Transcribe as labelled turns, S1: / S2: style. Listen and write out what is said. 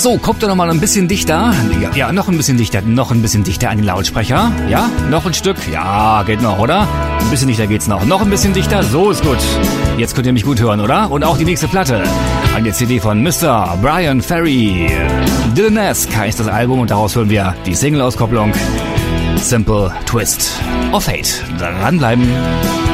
S1: So, kommt doch noch mal ein bisschen dichter. Ja, noch ein bisschen dichter an den Lautsprecher. Ja, noch ein Stück. Ja, geht noch, oder? Ein bisschen dichter geht's noch. Noch ein bisschen dichter. So ist gut. Jetzt könnt ihr mich gut hören, oder? Und auch die nächste Platte. Eine CD von Mr. Brian Ferry. Dylan-esque heißt das Album und daraus hören wir die Single-Auskopplung Simple Twist of Fate. Dranbleiben.